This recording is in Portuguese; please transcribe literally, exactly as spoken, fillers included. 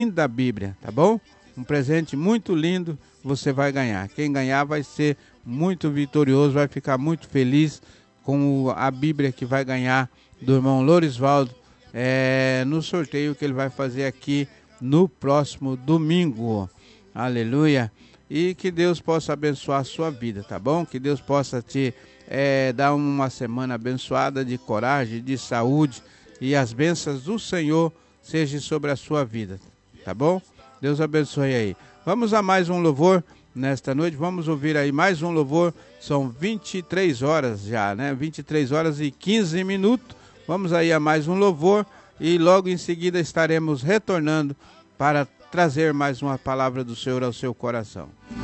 da Bíblia, tá bom? Um presente muito lindo você vai ganhar. Quem ganhar vai ser muito vitorioso, vai ficar muito feliz com a Bíblia que vai ganhar do irmão Lorisvaldo é, no sorteio que ele vai fazer aqui no próximo domingo. Aleluia! E que Deus possa abençoar a sua vida, tá bom? Que Deus possa te é, dar uma semana abençoada de coragem, de saúde, e as bênçãos do Senhor sejam sobre a sua vida, tá bom? Deus abençoe aí. Vamos a mais um louvor nesta noite, vamos ouvir aí mais um louvor, são vinte e três horas já, né? vinte e três horas e quinze minutos, vamos aí a mais um louvor e logo em seguida estaremos retornando para trazer mais uma palavra do Senhor ao seu coração.